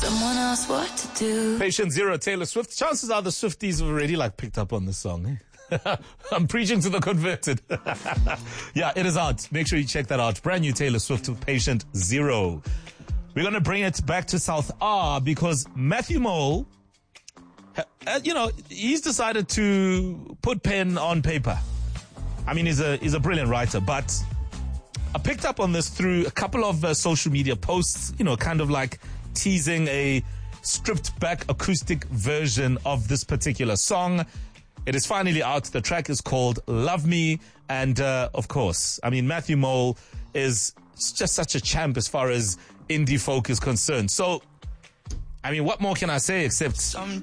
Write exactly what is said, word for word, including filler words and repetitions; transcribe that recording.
someone else what to do. Patient Zero, Taylor Swift. Chances are the Swifties have already like picked up on this song. Eh? I'm preaching to the converted. Yeah, it is out. Make sure you check that out. Brand new Taylor Swift with Patient Zero. We're going to bring it back to South R because Matthew Mole, uh, you know, he's decided to put pen on paper. I mean, he's a he's a brilliant writer, but I picked up on this through a couple of uh, social media posts, you know, kind of like teasing a stripped back acoustic version of this particular song. It is finally out. The track is called Love Me. And, uh, of course, I mean, Matthew Mole is just such a champ as far as indie folk is concerned. So, I mean, what more can I say except